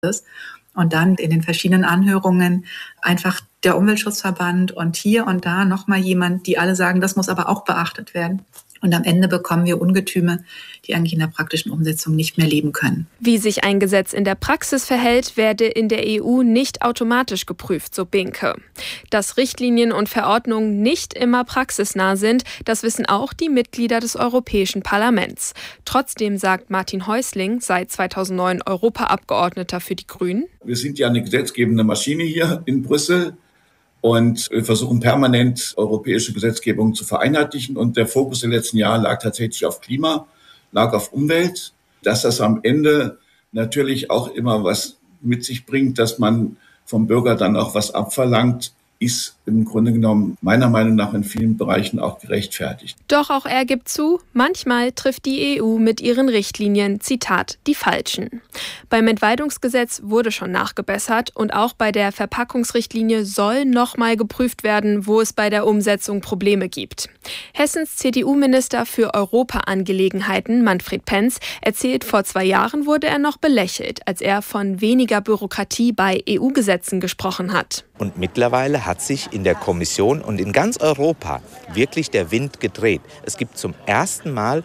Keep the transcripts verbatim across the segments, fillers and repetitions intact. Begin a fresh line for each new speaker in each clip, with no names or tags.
Und dann in den verschiedenen Anhörungen einfach der Umweltschutzverband und hier und da nochmal jemand, die alle sagen, das muss aber auch beachtet werden. Und am Ende bekommen wir Ungetüme, die eigentlich in der praktischen Umsetzung nicht mehr leben können.
Wie sich ein Gesetz in der Praxis verhält, werde in der E U nicht automatisch geprüft, so Binke. Dass Richtlinien und Verordnungen nicht immer praxisnah sind, das wissen auch die Mitglieder des Europäischen Parlaments. Trotzdem sagt Martin Häusling, seit zweitausendneun Europaabgeordneter für die Grünen:
Wir sind ja eine gesetzgebende Maschine hier in Brüssel. Und wir versuchen permanent europäische Gesetzgebung zu vereinheitlichen. Und der Fokus der letzten Jahre lag tatsächlich auf Klima, lag auf Umwelt. Dass das am Ende natürlich auch immer was mit sich bringt, dass man vom Bürger dann auch was abverlangt, ist im Grunde genommen meiner Meinung nach in vielen Bereichen auch gerechtfertigt.
Doch auch er gibt zu, manchmal trifft die E U mit ihren Richtlinien, Zitat, die Falschen. Beim Entwaldungsgesetz wurde schon nachgebessert und auch bei der Verpackungsrichtlinie soll nochmal geprüft werden, wo es bei der Umsetzung Probleme gibt. Hessens C D U-Minister für Europaangelegenheiten, Manfred Penz, erzählt, vor zwei Jahren wurde er noch belächelt, als er von weniger Bürokratie bei E U-Gesetzen gesprochen hat.
Und mittlerweile hat sich in der Kommission und in ganz Europa wirklich der Wind gedreht. Es gibt zum ersten Mal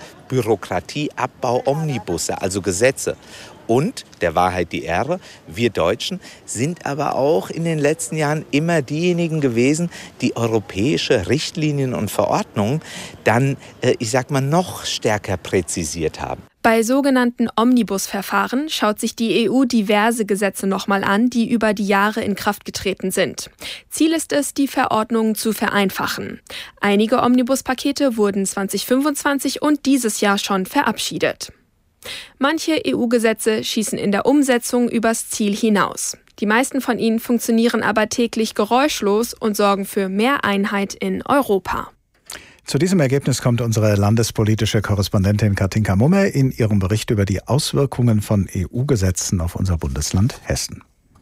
Bürokratieabbau-Omnibusse, also Gesetze. Und, der Wahrheit die Ehre, wir Deutschen sind aber auch in den letzten Jahren immer diejenigen gewesen, die europäische Richtlinien und Verordnungen dann, ich sag mal, noch stärker präzisiert haben.
Bei sogenannten Omnibus-Verfahren schaut sich die E U diverse Gesetze nochmal an, die über die Jahre in Kraft getreten sind. Ziel ist es, die Verordnungen zu vereinfachen. Einige Omnibus-Pakete wurden zweitausendfünfundzwanzig und dieses Jahr schon verabschiedet. Manche E U-Gesetze schießen in der Umsetzung übers Ziel hinaus. Die meisten von ihnen funktionieren aber täglich geräuschlos und sorgen für mehr Einheit in Europa.
Zu diesem Ergebnis kommt unsere landespolitische Korrespondentin Katinka Mumme in ihrem Bericht über die Auswirkungen von E U-Gesetzen auf unser Bundesland Hessen.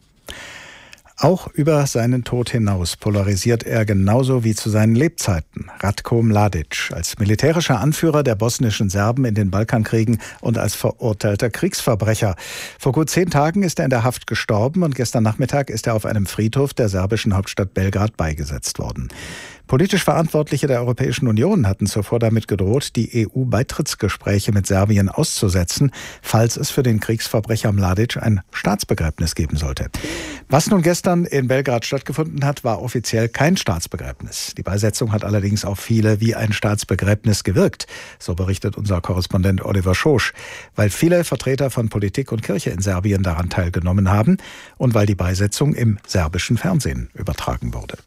Auch über seinen Tod hinaus polarisiert er genauso wie zu seinen Lebzeiten. Ratko Mladic, als militärischer Anführer der bosnischen Serben in den Balkankriegen und als verurteilter Kriegsverbrecher. Vor gut zehn Tagen ist er in der Haft gestorben und gestern Nachmittag ist er auf einem Friedhof der serbischen Hauptstadt Belgrad beigesetzt worden. Politisch Verantwortliche der Europäischen Union hatten zuvor damit gedroht, die E U-Beitrittsgespräche mit Serbien auszusetzen, falls es für den Kriegsverbrecher Mladic ein Staatsbegräbnis geben sollte. Was nun gestern in Belgrad stattgefunden hat, war offiziell kein Staatsbegräbnis. Die Beisetzung hat allerdings auf viele wie ein Staatsbegräbnis gewirkt, so berichtet unser Korrespondent Oliver Schosch, weil viele Vertreter von Politik und Kirche in Serbien daran teilgenommen haben und weil die Beisetzung im serbischen Fernsehen übertragen wurde.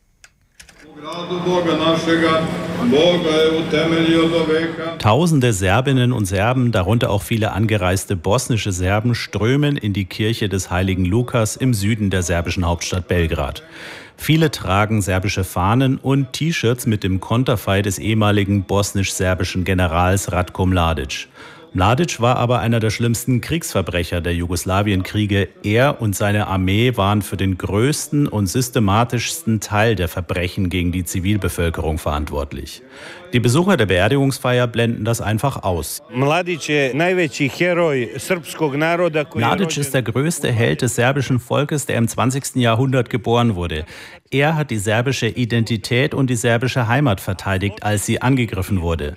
Tausende Serbinnen und Serben, darunter auch viele angereiste bosnische Serben, strömen in die Kirche des heiligen Lukas im Süden der serbischen Hauptstadt Belgrad. Viele tragen serbische Fahnen und T-Shirts mit dem Konterfei des ehemaligen bosnisch-serbischen Generals Ratko Mladic. Mladic war aber einer der schlimmsten Kriegsverbrecher der Jugoslawienkriege. Er und seine Armee waren für den größten und systematischsten Teil der Verbrechen gegen die Zivilbevölkerung verantwortlich. Die Besucher der Beerdigungsfeier blenden das einfach aus.
Mladic
ist der größte Held des serbischen Volkes, der im zwanzigsten Jahrhundert geboren wurde. Er hat die serbische Identität und die serbische Heimat verteidigt, als sie angegriffen wurde.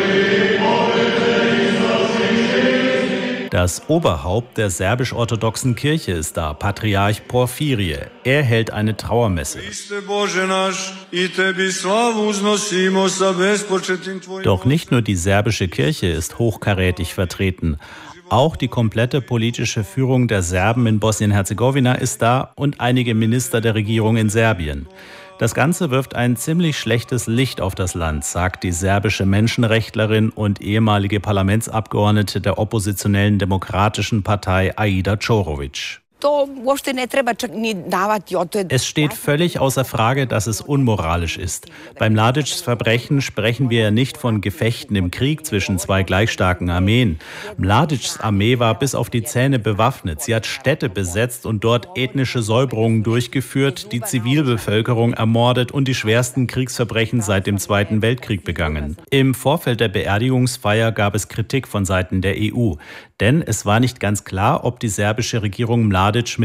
Das Oberhaupt der serbisch-orthodoxen Kirche ist da, Patriarch Porfirie. Er hält eine Trauermesse. Doch nicht nur die serbische Kirche ist hochkarätig vertreten. Auch die komplette politische Führung der Serben in Bosnien-Herzegowina ist da und einige Minister der Regierung in Serbien. Das Ganze wirft ein ziemlich schlechtes Licht auf das Land, sagt die serbische Menschenrechtlerin und ehemalige Parlamentsabgeordnete der oppositionellen Demokratischen Partei Aida Ćorović. Es steht völlig außer Frage, dass es unmoralisch ist. Bei Mladics Verbrechen sprechen wir ja nicht von Gefechten im Krieg zwischen zwei gleich starken Armeen. Mladics Armee war bis auf die Zähne bewaffnet. Sie hat Städte besetzt und dort ethnische Säuberungen durchgeführt, die Zivilbevölkerung ermordet und die schwersten Kriegsverbrechen seit dem Zweiten Weltkrieg begangen. Im Vorfeld der Beerdigungsfeier gab es Kritik von Seiten der E U. Denn es war nicht ganz klar, ob die serbische Regierung Mladic mit